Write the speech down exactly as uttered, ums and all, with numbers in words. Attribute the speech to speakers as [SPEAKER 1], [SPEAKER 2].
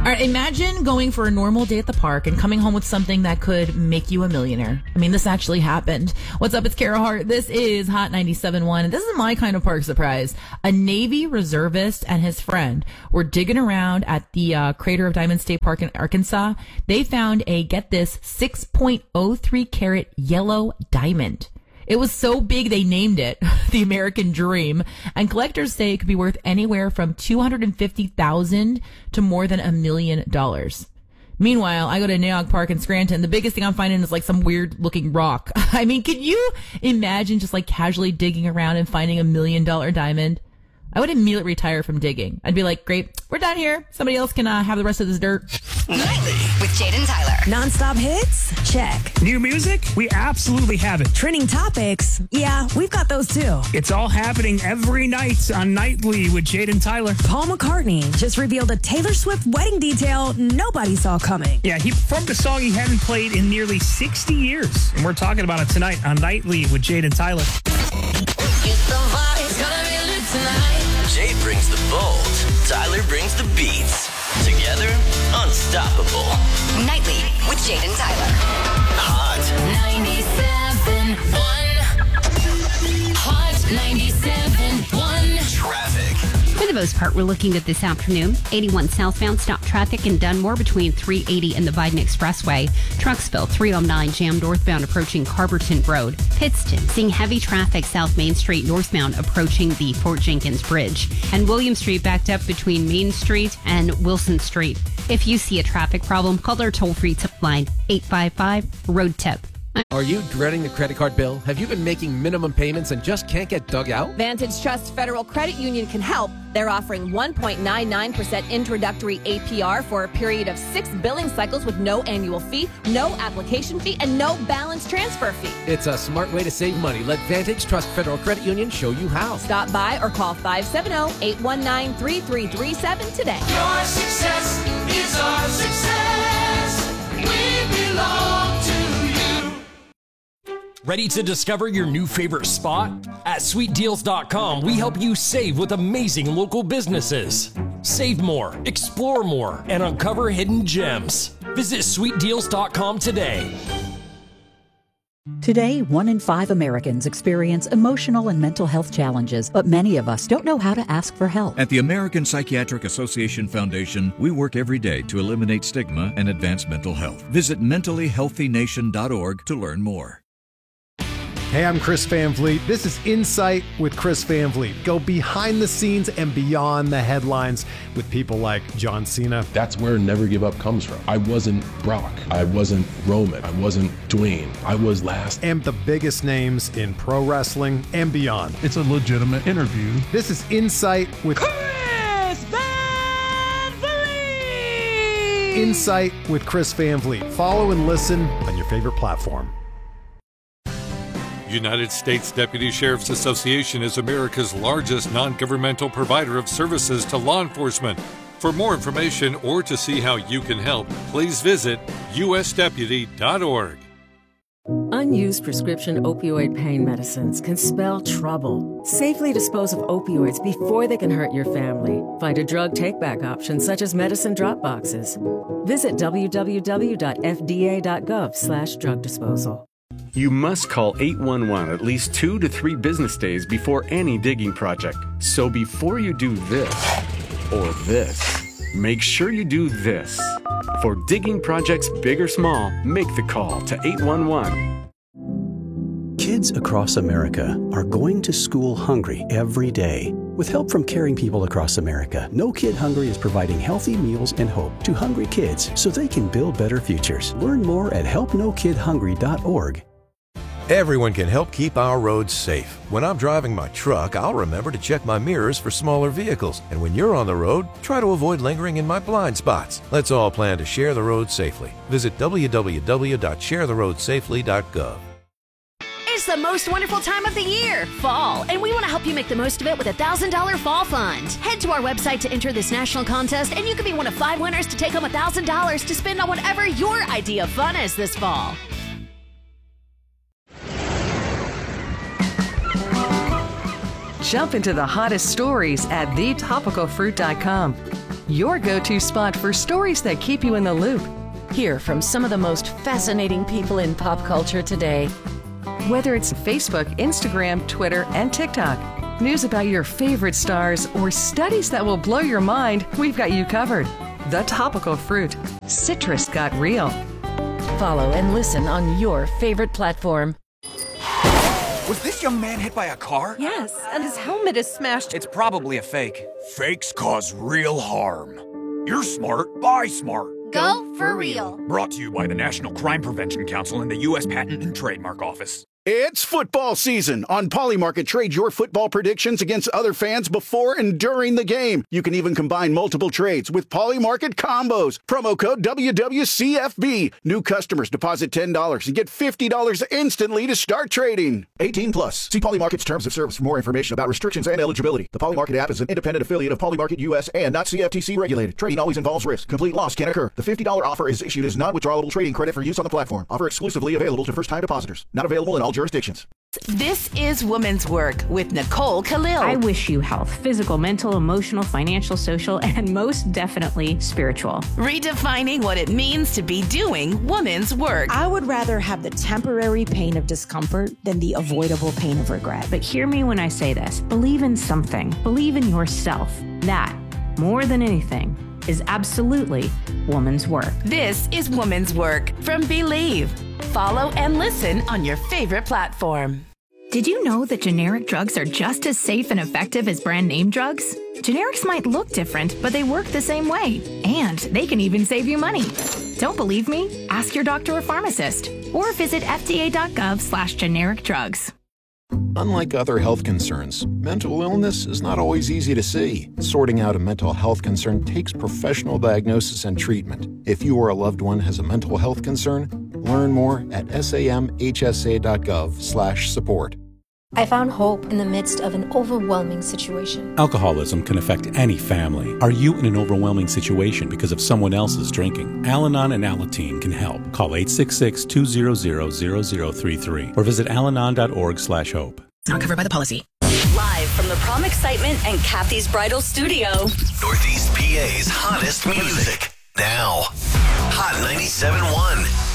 [SPEAKER 1] All right, imagine going for a normal day at the park and coming home with something that could make you a millionaire. I mean, this actually happened. What's up? It's Kara Hart. This is Hot ninety-seven point one, and this is my kind of park surprise. A Navy reservist and his friend were digging around at the uh, Crater of Diamond State Park in Arkansas. They found a, get this, six point oh three carat yellow diamond. It was so big they named it the American Dream, and collectors say it could be worth anywhere from two hundred fifty thousand dollars to more than a million dollars. Meanwhile, I go to Naog Park in Scranton. The biggest thing I'm finding is like some weird looking rock. I mean, can you imagine just like casually digging around and finding a million dollar diamond? I would immediately retire from digging. I'd be like, great, we're done here. Somebody else can uh, have the rest of this dirt.
[SPEAKER 2] Nightly with Jade and Tyler.
[SPEAKER 3] Non-stop hits? Check.
[SPEAKER 4] New music? We absolutely have it.
[SPEAKER 3] Trending topics? Yeah, we've got those too.
[SPEAKER 4] It's all happening every night on Nightly with Jade and Tyler.
[SPEAKER 3] Paul McCartney just revealed a Taylor Swift wedding detail nobody saw coming.
[SPEAKER 4] Yeah, he performed a song he hadn't played in nearly sixty years. And we're talking about it tonight on Nightly with Jade and Tyler.
[SPEAKER 5] Jade brings the bold, Tyler brings the beats. Together, unstoppable.
[SPEAKER 2] Nightly with Jade and Tyler.
[SPEAKER 5] Hot
[SPEAKER 6] ninety-seven point one. Hot ninety-seven point one.
[SPEAKER 5] traffic.
[SPEAKER 7] For the most part, we're looking at this afternoon. eighty-one southbound stop traffic in Dunmore between three eighty and the Biden Expressway. Trucksville three oh nine jam northbound approaching Carberton Road. Pittston seeing heavy traffic South Main Street northbound approaching the Fort Jenkins Bridge. And William Street backed up between Main Street and Wilson Street. If you see a traffic problem, call our toll-free tip line eight five five, road tip.
[SPEAKER 8] Are you dreading the credit card bill? Have you been making minimum payments and just can't get dug out?
[SPEAKER 9] Vantage Trust Federal Credit Union can help. They're offering one point nine nine percent introductory A P R for a period of six billing cycles with no annual fee, no application fee, and no balance transfer fee.
[SPEAKER 8] It's a smart way to save money. Let Vantage Trust Federal Credit Union show you how.
[SPEAKER 9] Stop by or call five seven zero, eight one nine, three three three seven today.
[SPEAKER 6] Your success is our success. We belong to you.
[SPEAKER 10] Ready to discover your new favorite spot? At sweet deals dot com, we help you save with amazing local businesses. Save more, explore more, and uncover hidden gems. Visit sweet deals dot com today.
[SPEAKER 11] Today, one in five Americans experience emotional and mental health challenges, but many of us don't know how to ask for help.
[SPEAKER 12] At the American Psychiatric Association Foundation, we work every day to eliminate stigma and advance mental health. Visit mentally healthy nation dot org to learn more.
[SPEAKER 13] Hey, I'm Chris Van Vliet. This is Insight with Chris Van Vliet. Go behind the scenes and beyond the headlines with people like John Cena.
[SPEAKER 14] That's where Never Give Up comes from. I wasn't Brock. I wasn't Roman. I wasn't Dwayne. I was last.
[SPEAKER 13] And the biggest names in pro wrestling and beyond.
[SPEAKER 15] It's a legitimate interview.
[SPEAKER 13] This is Insight with
[SPEAKER 6] Chris Van Vliet.
[SPEAKER 13] Insight with Chris Van Vliet. Follow and listen on your favorite platform.
[SPEAKER 16] United States Deputy Sheriff's Association is America's largest non-governmental provider of services to law enforcement. For more information or to see how you can help, please visit U S deputy dot org.
[SPEAKER 17] Unused prescription opioid pain medicines can spell trouble. Safely dispose of opioids before they can hurt your family. Find a drug take-back option such as medicine drop boxes. Visit w w w dot f d a dot gov slash drug disposal.
[SPEAKER 18] You must call eight one one at least two to three business days before any digging project. So before you do this or this, make sure you do this. For digging projects big or small, make the call to eight one one.
[SPEAKER 19] Kids across America are going to school hungry every day. With help from caring people across America, No Kid Hungry is providing healthy meals and hope to hungry kids so they can build better futures. Learn more at help no kid hungry dot org.
[SPEAKER 20] Everyone can help keep our roads safe. When I'm driving my truck, I'll remember to check my mirrors for smaller vehicles. And when you're on the road, try to avoid lingering in my blind spots. Let's all plan to share the road safely. Visit w w w dot share the road safely dot gov.
[SPEAKER 21] It's the most wonderful time of the year, fall, and we want to help you make the most of it with a one thousand dollars fall fund. Head to our website to enter this national contest, and you could be one of five winners to take home one thousand dollars to spend on whatever your idea of fun is this fall.
[SPEAKER 22] Jump into the hottest stories at the topical fruit dot com.
[SPEAKER 15] your go-to spot for stories that keep you in the loop. Hear from some of the most fascinating people in pop culture today. Whether it's Facebook, Instagram, Twitter, and TikTok, news about your favorite stars, or studies that will blow your mind, we've got you covered. The Topical Fruit. Citrus got real. Follow and listen on your favorite platform.
[SPEAKER 22] Was this young man hit by a car?
[SPEAKER 9] Yes, and his helmet is smashed.
[SPEAKER 22] It's probably a fake. Fakes cause real harm. You're smart. Buy smart.
[SPEAKER 2] Go for real.
[SPEAKER 22] Brought to you by the National Crime Prevention Council and the U S Patent and Trademark Office.
[SPEAKER 23] It's football season. On Polymarket, trade your football predictions against other fans before and during the game. You can even combine multiple trades with Polymarket combos. Promo code W W C F B. New customers deposit ten dollars and get fifty dollars instantly to start trading. eighteen plus. See Polymarket's terms of service for more information about restrictions and eligibility. The Polymarket app is an independent affiliate of Polymarket U S and not C F T C regulated. Trading always involves risk. Complete loss can occur. The fifty dollars offer is issued as non-withdrawable trading credit for use on the platform. Offer exclusively available to first-time depositors. Not available in all jurisdictions.
[SPEAKER 24] This is Woman's Work with Nicole Khalil.
[SPEAKER 25] I wish you health, physical, mental, emotional, financial, social, and most definitely spiritual.
[SPEAKER 24] Redefining what it means to be doing woman's work.
[SPEAKER 26] I would rather have the temporary pain of discomfort than the avoidable pain of regret.
[SPEAKER 25] But hear me when I say this. Believe in something. Believe in yourself. That, more than anything, is absolutely woman's work.
[SPEAKER 24] This is Woman's Work from Believe. Follow and listen on your favorite platform.
[SPEAKER 27] Did you know that generic drugs are just as safe and effective as brand name drugs? Generics might look different, but they work the same way. And they can even save you money. Don't believe me? Ask your doctor or pharmacist. Or visit F D A dot gov slash generic drugs.
[SPEAKER 28] Unlike other health concerns, mental illness is not always easy to see. Sorting out a mental health concern takes professional diagnosis and treatment. If you or a loved one has a mental health concern, learn more at samhsa dot gov slash support.
[SPEAKER 29] I found hope in the midst of an overwhelming situation.
[SPEAKER 30] Alcoholism can affect any family. Are you in an overwhelming situation because of someone else's drinking? Al-Anon and Alateen can help. Call eight six six, two zero zero, zero zero three three or visit alanon dot org slash hope.
[SPEAKER 31] Not covered by the policy.
[SPEAKER 2] Live from the Prom Excitement and Kathy's Bridal Studio.
[SPEAKER 5] Northeast P A's hottest music. Now. Hot ninety-seven point one.